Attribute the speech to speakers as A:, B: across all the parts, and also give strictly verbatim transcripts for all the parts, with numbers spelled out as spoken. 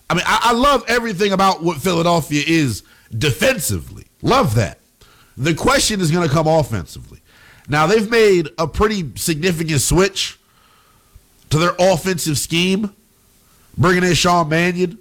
A: I mean, I, I love everything about what Philadelphia is defensively. Love that. The question is going to come offensively. Now, they've made a pretty significant switch to their offensive scheme, bringing in Sean Mannion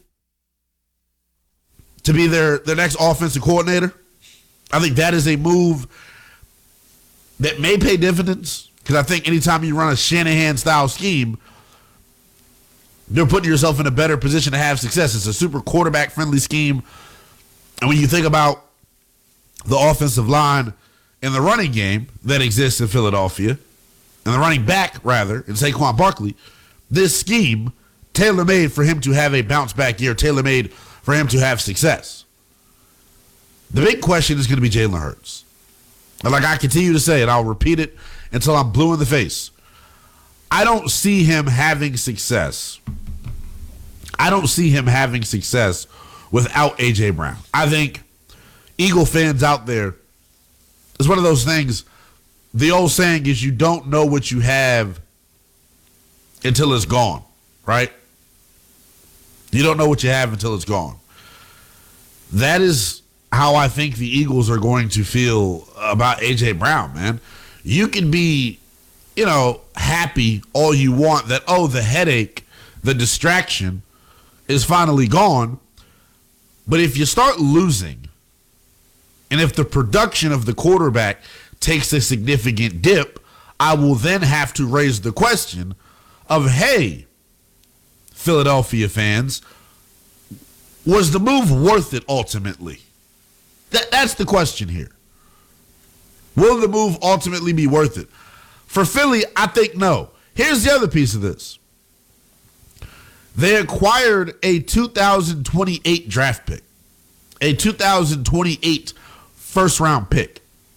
A: to be their, their next offensive coordinator. I think that is a move that may pay dividends, because I think anytime you run a Shanahan-style scheme, you're putting yourself in a better position to have success. It's a super quarterback-friendly scheme. And when you think about the offensive line and the running game that exists in Philadelphia, and the running back, rather, in Saquon Barkley, this scheme, tailor-made for him to have a bounce-back year, tailor-made for him to have success. The big question is going to be Jalen Hurts. And like I continue to say, and I'll repeat it until I'm blue in the face, I don't see him having success. I don't see him having success without A J. Brown. I think Eagle fans out there, it's one of those things, the old saying is you don't know what you have until it's gone, right? You don't know what you have until it's gone. That is how I think the Eagles are going to feel about A J. Brown, man. You can be, you know, happy all you want that, oh, the headache, the distraction is finally gone. But if you start losing, and if the production of the quarterback takes a significant dip, I will then have to raise the question of, hey, Philadelphia fans, was the move worth it ultimately? That, that's the question here. Will the move ultimately be worth it? For Philly, I think no. Here's the other piece of this. They acquired a two thousand twenty-eight draft pick, a two thousand twenty-eight first-round pick.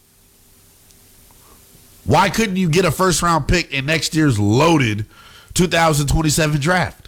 A: Why couldn't you get a first-round pick in next year's loaded two thousand twenty-seven draft?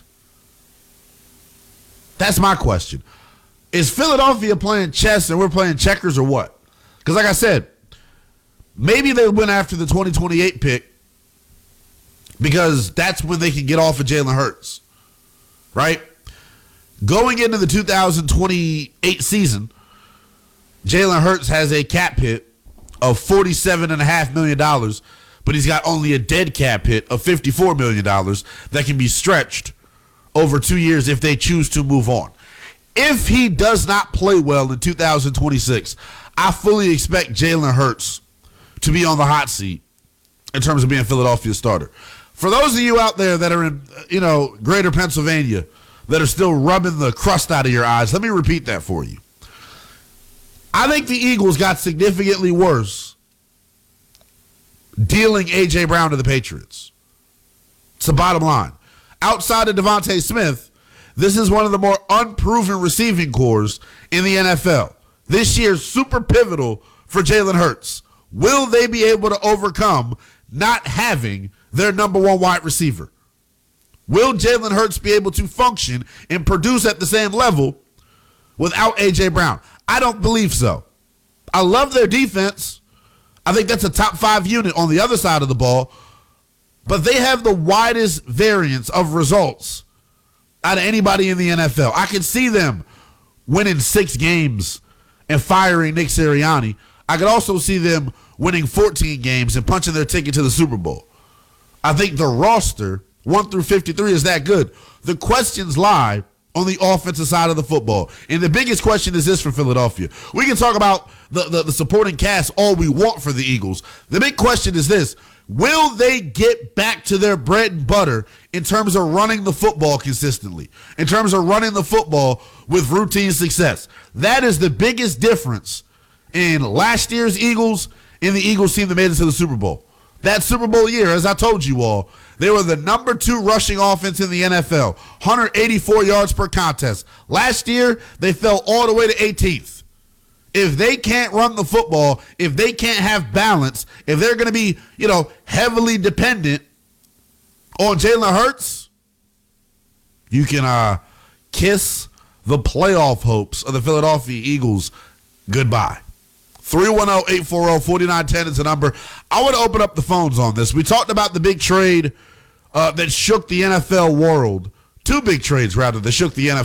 A: That's my question. Is Philadelphia playing chess and we're playing checkers or what? Because like I said, maybe they went after the twenty twenty-eight pick because that's when they can get off of Jalen Hurts, right? Going into the two thousand twenty-eight season, Jalen Hurts has a cap hit of forty-seven point five million dollars, but he's got only a dead cap hit of fifty-four million dollars that can be stretched over two years if they choose to move on. If he does not play well in two thousand twenty-six, I fully expect Jalen Hurts to be on the hot seat in terms of being Philadelphia's starter. For those of you out there that are in, you know, greater Pennsylvania that are still rubbing the crust out of your eyes, let me repeat that for you. I think the Eagles got significantly worse dealing A J. Brown to the Patriots. It's the bottom line. Outside of Devontae Smith, this is one of the more unproven receiving cores in the N F L. This year's super pivotal for Jalen Hurts. Will they be able to overcome not having their number one wide receiver? Will Jalen Hurts be able to function and produce at the same level without A J. Brown? I don't believe so. I love their defense. I think that's a top five unit on the other side of the ball. But they have the widest variance of results out of anybody in the N F L. I can see them winning six games and firing Nick Sirianni. I could also see them winning fourteen games and punching their ticket to the Super Bowl. I think the roster, one through fifty-three, is that good. The questions lie on the offensive side of the football. And the biggest question is this for Philadelphia. We can talk about the, the, the supporting cast all we want for the Eagles. The big question is this. Will they get back to their bread and butter in terms of running the football consistently, in terms of running the football with routine success? That is the biggest difference in last year's Eagles and the Eagles team that made it to the Super Bowl. That Super Bowl year, as I told you all, they were the number two rushing offense in the N F L, one hundred eighty-four yards per contest. Last year, they fell all the way to eighteenth. If they can't run the football, if they can't have balance, if they're going to be, you know, heavily dependent on Jalen Hurts, you can uh, kiss the playoff hopes of the Philadelphia Eagles goodbye. three one zero, eight four zero, four nine one zero is the number. I want to open up the phones on this. We talked about the big trade uh, that shook the N F L world. Two big trades, rather, that shook the N F L